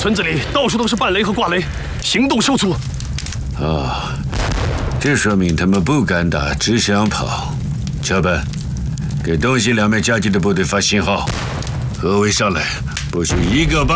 村子里到处都是半雷和挂雷，行动受阻。 啊，这说明他们不敢打，只想跑。小本，给东西两面夹击的部队发信号，合围上来，不许一个